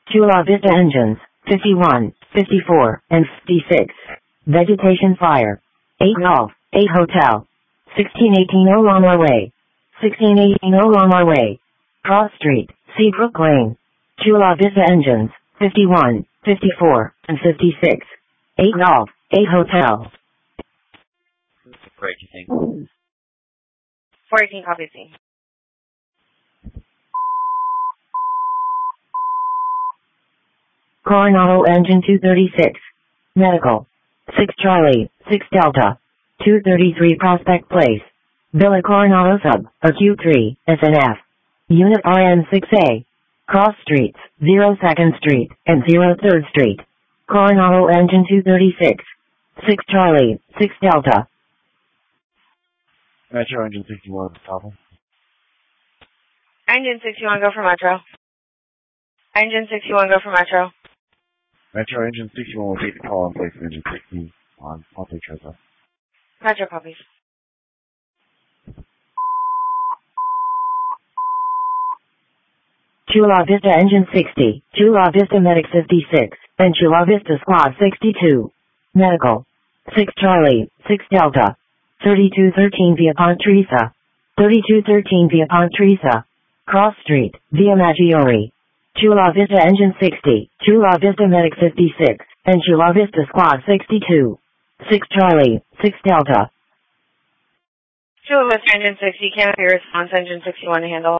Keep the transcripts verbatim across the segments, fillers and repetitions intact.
Chula Vista engines, fifty-one, fifty-four, and fifty-six. Vegetation fire. eight Golf, eight Hotel. sixteen eighteen Olamar Way. sixteen eighteen Olamar Way. Cross Street, Seabrook Lane. Chula Vista engines, fifty-one, fifty-four, and fifty-six. eight Golf, eight Hotel. four eighteen. four eighteen, copy C. Coronado engine two thirty-six. Medical. six Charlie, six Delta. two thirty-three Prospect Place. Villa Coronado Sub, or Q three, S N F. Unit R N six A. Cross Streets, zero second Street, and zero third Street. Coronado engine two thirty-six. six Charlie, six Delta. Metro engine sixty-one, copy. Engine sixty-one, go for Metro. Engine sixty-one, go for Metro. Metro engine sixty-one will take the call in place of engine sixty on Ponte Trezza. Metro copies. Chula Vista engine sixty, Chula Vista medic fifty-six, and Chula Vista squad sixty-two. Medical. six Charlie, six Delta. thirty-two thirteen via Pontresa. thirty-two thirteen via Pontresa. Cross Street, via Maggiore. Chula Vista engine sixty, Chula Vista medic fifty-six, and Chula Vista squad sixty-two. six Charlie, six Delta. Chula Vista engine sixty, canopy response engine sixty-one to handle.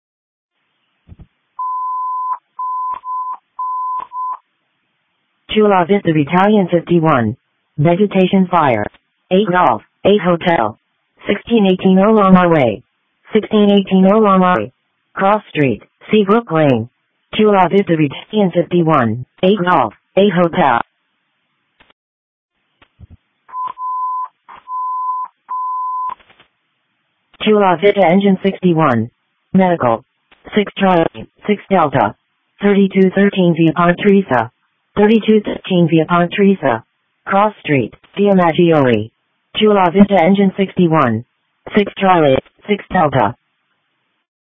Chula Vista Battalion fifty-one. Vegetation fire. eight Golf, eight Hotel. sixteen eighteen Olamar Way. sixteen eighteen Olamar Way. Cross Street, Seabrook Lane. Chula Vista Battalion fifty-one. eight Golf, eight Hotel. Chula Vista engine sixty-one. Medical. six Charlie, six Delta. thirty-two thirteen via Pontresa. thirty-two thirteen via Pontresa. Cross Street, via Maggiore. Chula Vista engine sixty-one. six Charlie, six Delta.